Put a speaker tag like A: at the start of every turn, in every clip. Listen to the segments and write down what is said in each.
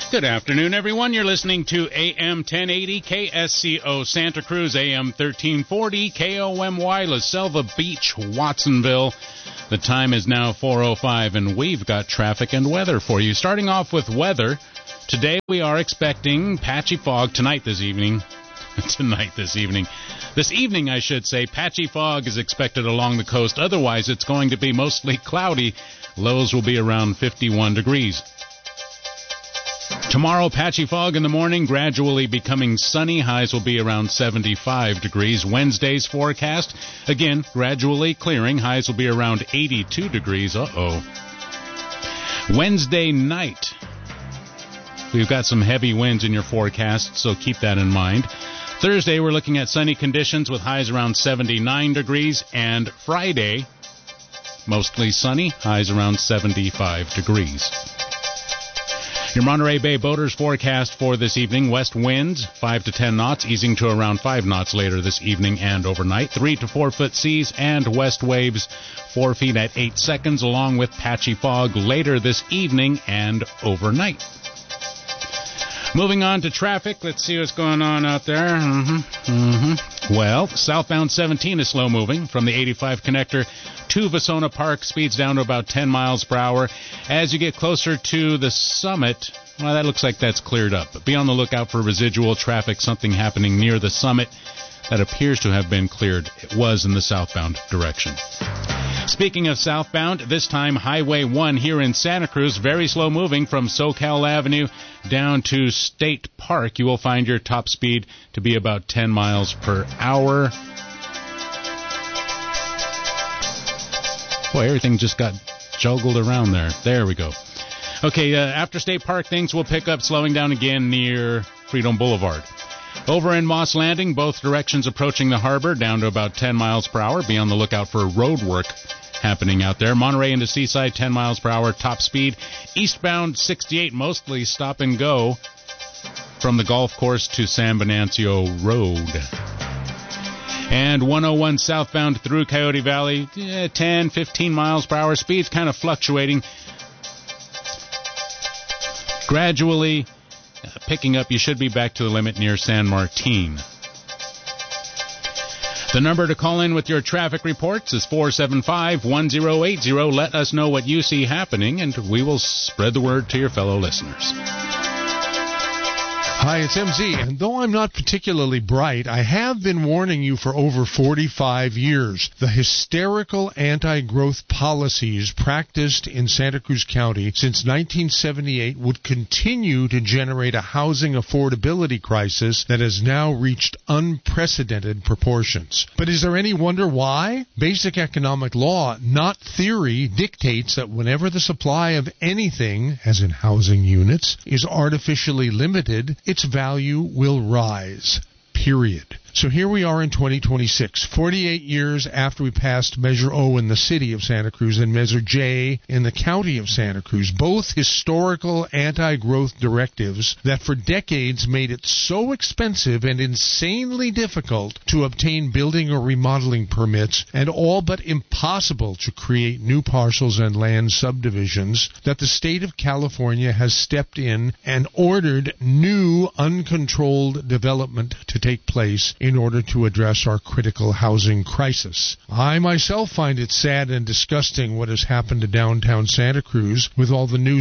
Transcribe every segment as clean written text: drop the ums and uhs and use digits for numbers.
A: Good afternoon, everyone. You're listening to AM 1080 KSCO Santa Cruz, AM 1340 KOMY La Selva Beach, Watsonville. The time is now 4:05, and we've got traffic and weather for you. Starting off with weather, today we are expecting patchy fog this evening, I should say. Patchy fog is expected along the coast. Otherwise, it's going to be mostly cloudy. Lows will be around 51 degrees. Tomorrow, patchy fog in the morning, gradually becoming sunny. Highs will be around 75 degrees. Wednesday's forecast, again, gradually clearing. Highs will be around 82 degrees. Wednesday night, we've got some heavy winds in your forecast, so keep that in mind. Thursday, we're looking at sunny conditions with highs around 79 degrees. And Friday, mostly sunny, highs around 75 degrees. Your Monterey Bay boaters forecast for this evening: west winds 5 to 10 knots, easing to around 5 knots later this evening and overnight. 3 to 4 foot seas and west waves 4 feet at 8 seconds, along with patchy fog later this evening and overnight. Moving on to traffic, let's see what's going on out there. Well, southbound 17 is slow moving from the 85 connector to Vasona Park. Speeds down to about 10 miles per hour. As you get closer to the summit, well, that looks like that's cleared up. But be on the lookout for residual traffic, something happening near the summit that appears to have been cleared. It was in the southbound direction. Speaking of southbound, this time Highway 1 here in Santa Cruz, very slow moving from SoCal Avenue down to State Park. You will find your top speed to be about 10 miles per hour. Boy, everything just got juggled around there. There we go. Okay, after State Park, things will pick up, slowing down again near Freedom Boulevard. Over in Moss Landing, both directions approaching the harbor, down to about 10 miles per hour. Be on the lookout for road work happening out there. Monterey into Seaside, 10 miles per hour, top speed. Eastbound 68, mostly stop and go from the golf course to San Venancio Road. And 101 southbound through Coyote Valley, 10, 15 miles per hour. Speeds kind of fluctuating. Gradually picking up. You should be back to the limit near San Martin. The number to call in with your traffic reports is 475-1080. Let us know what you see happening, and we will spread the word to your fellow listeners.
B: Hi, it's MZ, and though I'm not particularly bright, I have been warning you for over 45 years. The hysterical anti-growth policies practiced in Santa Cruz County since 1978 would continue to generate a housing affordability crisis that has now reached unprecedented proportions. But is there any wonder why? Basic economic law, not theory, dictates that whenever the supply of anything, as in housing units, is artificially limited, its value will rise, period. So here we are in 2026, 48 years after we passed Measure O in the city of Santa Cruz and Measure J in the county of Santa Cruz, both historical anti-growth directives that for decades made it so expensive and insanely difficult to obtain building or remodeling permits and all but impossible to create new parcels and land subdivisions that the state of California has stepped in and ordered new uncontrolled development to take place in order to address our critical housing crisis. I myself find it sad and disgusting what has happened to downtown Santa Cruz with all the new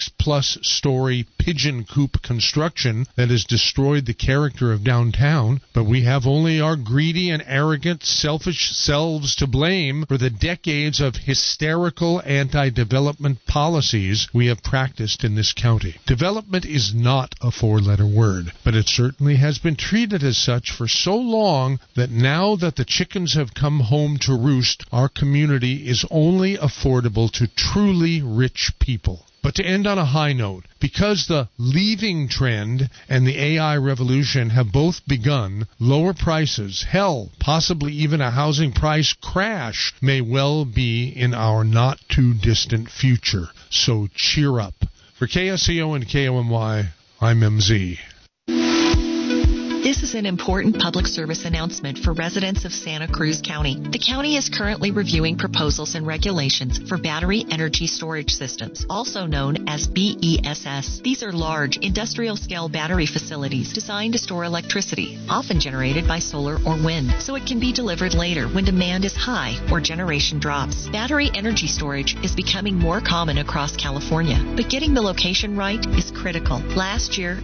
B: 6+ story pigeon coop construction that has destroyed the character of downtown, but we have only our greedy and arrogant, selfish selves to blame for the decades of hysterical anti-development policies we have practiced in this county. Development is not a 4-letter word, but it certainly has been treated as such for so long that now that the chickens have come home to roost, our community is only affordable to truly rich people. But to end on a high note, because the leaving trend and the AI revolution have both begun, lower prices, hell, possibly even a housing price crash may well be in our not-too-distant future. So cheer up. For KSCO and KOMY, I'm MZ.
C: This is an important public service announcement for residents of Santa Cruz County. The county is currently reviewing proposals and regulations for battery energy storage systems, also known as BESS. These are large, industrial-scale battery facilities designed to store electricity, often generated by solar or wind, so it can be delivered later when demand is high or generation drops. Battery energy storage is becoming more common across California, but getting the location right is critical. Last year,